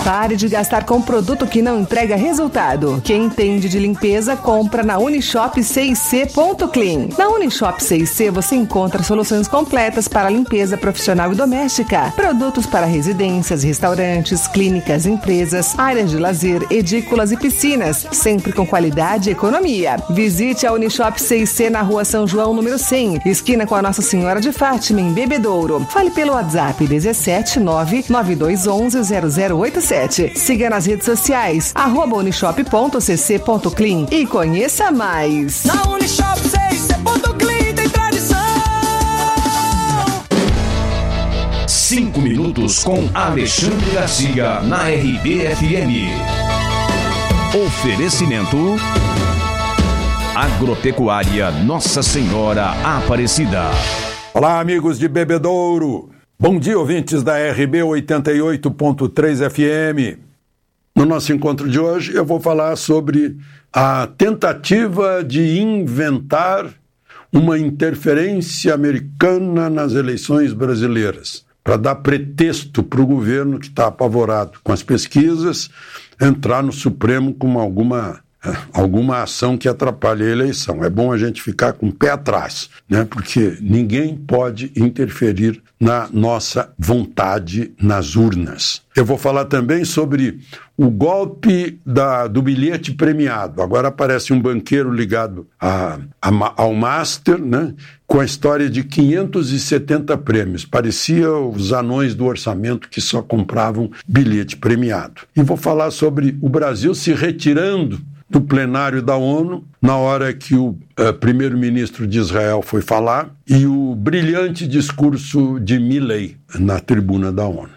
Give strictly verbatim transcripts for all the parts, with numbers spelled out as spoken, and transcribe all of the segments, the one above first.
Pare de gastar com produto que não entrega resultado. Quem entende de limpeza, compra na Unishop C I C ponto clean. Na Unishop C I C você encontra soluções completas para limpeza profissional e doméstica. Produtos para residências, restaurantes, clínicas, empresas, áreas de lazer, edículas e piscinas. Sempre com qualidade e economia. Visite a Unishop C I C na Rua São João, número cem, esquina com a Nossa Senhora de Fátima, em Bebedouro. Fale pelo WhatsApp dezessete nove nove dois onze zero zero oito sete. Siga nas redes sociais, arroba unishop ponto c c ponto clean e conheça mais. Na Unishop C I C ponto clean tem tradição. Cinco minutos com Alexandre Garcia na R B F M. Oferecimento Agropecuária Nossa Senhora Aparecida. Olá, amigos de Bebedouro. Bom dia, ouvintes da R B oitenta e oito ponto três F M. No nosso encontro de hoje, eu vou falar sobre a tentativa de inventar uma interferência americana nas eleições brasileiras, para dar pretexto para o governo que está apavorado com as pesquisas entrar no Supremo com alguma, alguma ação que atrapalhe a eleição. É bom a gente ficar com o pé atrás, né? Porque ninguém pode interferir na nossa vontade nas urnas. Eu vou falar também sobre o golpe da, do bilhete premiado. Agora aparece um banqueiro ligado a, a, ao Master, né, com a história de quinhentos e setenta prêmios. Parecia os anões do orçamento que só compravam bilhete premiado. E vou falar sobre o Brasil se retirando do plenário da ONU, na hora que o uh, primeiro-ministro de Israel foi falar, e o brilhante discurso de Milley na tribuna da ONU.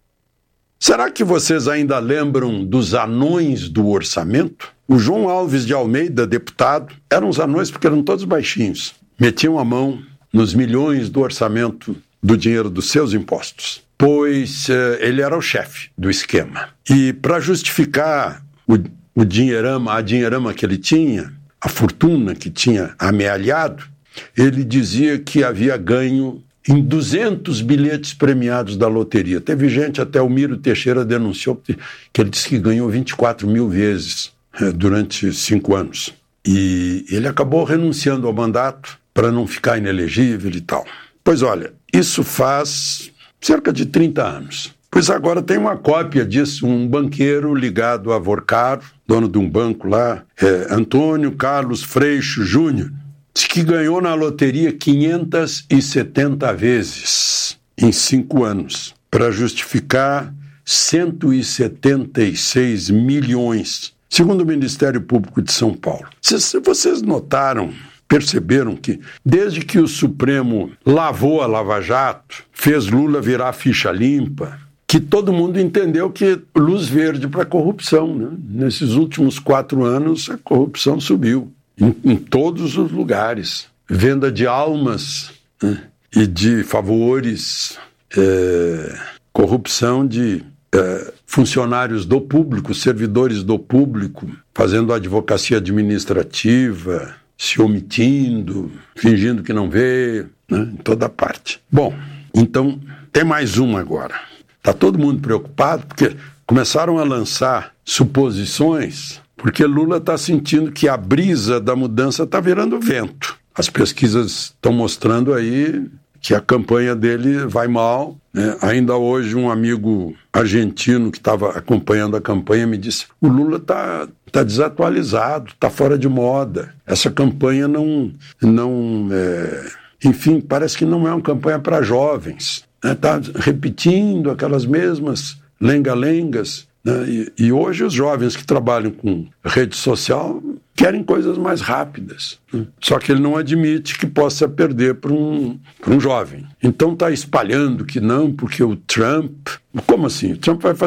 Será que vocês ainda lembram dos anões do orçamento? O João Alves de Almeida, deputado, eram os anões porque eram todos baixinhos. Metiam a mão nos milhões do orçamento do dinheiro dos seus impostos, pois uh, ele era o chefe do esquema. E para justificar o o dinheirama, a dinheirama que ele tinha, a fortuna que tinha amealhado, ele dizia que havia ganho em duzentos bilhetes premiados da loteria. Teve gente, até o Miro Teixeira denunciou que ele disse que ganhou vinte e quatro mil vezes é, durante cinco anos. E ele acabou renunciando ao mandato para não ficar inelegível e tal. Pois olha, isso faz cerca de trinta anos. Pois agora tem uma cópia disso, um banqueiro ligado a Vorcaro, dono de um banco lá, é, Antônio Carlos Freixo Júnior, disse que ganhou na loteria quinhentas e setenta vezes em cinco anos, para justificar cento e setenta e seis milhões, segundo o Ministério Público de São Paulo. Se vocês notaram, perceberam que desde que o Supremo lavou a Lava Jato, fez Lula virar ficha limpa, que todo mundo entendeu que luz verde para a corrupção, né? Nesses últimos quatro anos, a corrupção subiu em, em todos os lugares. Venda de almas, né? E de favores, é, corrupção de é, funcionários do público, servidores do público, fazendo advocacia administrativa, se omitindo, fingindo que não vê, né? Em toda parte. Bom, então tem mais uma agora. Está todo mundo preocupado porque começaram a lançar suposições, porque Lula está sentindo que a brisa da mudança está virando vento. As pesquisas estão mostrando aí que a campanha dele vai mal, né? Ainda hoje um amigo argentino que estava acompanhando a campanha me disse: o Lula está tá desatualizado, está fora de moda. Essa campanha não... não é... Enfim, parece que não é uma campanha para jovens. Está repetindo aquelas mesmas lenga-lengas, né? E, e hoje os jovens que trabalham com rede social querem coisas mais rápidas, né? Só que ele não admite que possa perder para um, para um jovem. Então está espalhando que não, porque o Trump... Como assim? O Trump vai